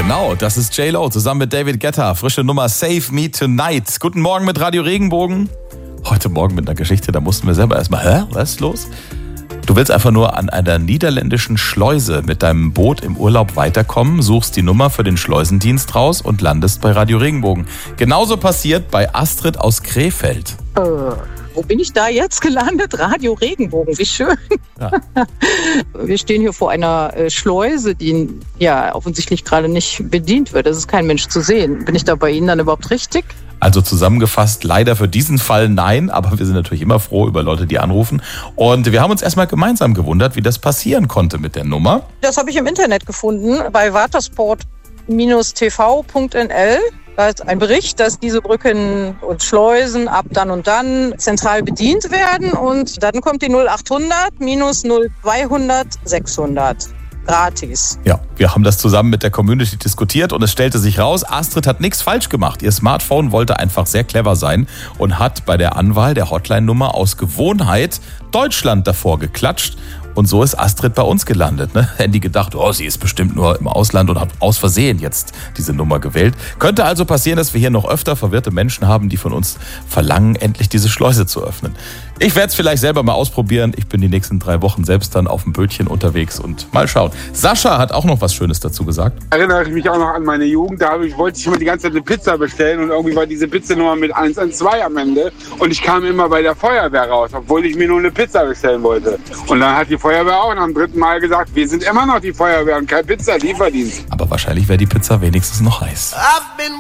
Genau, das ist J-Lo zusammen mit David Guetta. Frische Nummer Save Me Tonight. Guten Morgen mit Radio Regenbogen. Heute Morgen mit einer Geschichte, da mussten wir selber erstmal, was ist los? Du willst einfach nur an einer niederländischen Schleuse mit deinem Boot im Urlaub weiterkommen, suchst die Nummer für den Schleusendienst raus und landest bei Radio Regenbogen. Genauso passiert bei Astrid aus Krefeld. Wo bin ich da jetzt gelandet? Radio Regenbogen, wie schön. Ja. Wir stehen hier vor einer Schleuse, die ja offensichtlich gerade nicht bedient wird. Es ist kein Mensch zu sehen. Bin ich da bei Ihnen dann überhaupt richtig? Also zusammengefasst, leider für diesen Fall nein, aber wir sind natürlich immer froh über Leute, die anrufen. Und wir haben uns erstmal gemeinsam gewundert, wie das passieren konnte mit der Nummer. Das habe ich im Internet gefunden, bei watersport-tv.nl. Da ist ein Bericht, dass diese Brücken und Schleusen ab dann und dann zentral bedient werden. Und dann kommt die 0800 minus 0200 600. Gratis. Ja, wir haben das zusammen mit der Community diskutiert und es stellte sich raus, Astrid hat nichts falsch gemacht. Ihr Smartphone wollte einfach sehr clever sein und hat bei der Anwahl der Hotline-Nummer aus Gewohnheit Deutschland davor geklatscht. Und so ist Astrid bei uns gelandet. Ne? Handy gedacht, sie ist bestimmt nur im Ausland und hat aus Versehen jetzt diese Nummer gewählt. Könnte also passieren, dass wir hier noch öfter verwirrte Menschen haben, die von uns verlangen, endlich diese Schleuse zu öffnen. Ich werde es vielleicht selber mal ausprobieren. Ich bin die nächsten 3 Wochen selbst dann auf dem Bötchen unterwegs und mal schauen. Sascha hat auch noch was Schönes dazu gesagt. Erinnere ich mich auch noch an meine Jugend. Da wollte ich immer die ganze Zeit eine Pizza bestellen und irgendwie war diese Pizza-Nummer mit 112 am Ende. Und ich kam immer bei der Feuerwehr raus, obwohl ich mir nur eine Pizza bestellen wollte. Und dann hat die Feuerwehr auch am 3. Mal gesagt, wir sind immer noch die Feuerwehr und kein Pizza-Lieferdienst. Aber wahrscheinlich wäre die Pizza wenigstens noch heiß.